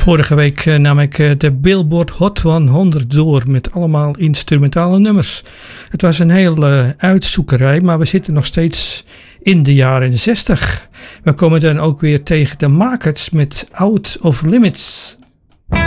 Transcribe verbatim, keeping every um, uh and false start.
Vorige week uh, nam ik uh, de Billboard Hot honderd door met allemaal instrumentale nummers. Het was een hele uitzoekerij, maar we zitten nog steeds in de jaren zestig. We komen dan ook weer tegen de Makers met Out of Limits.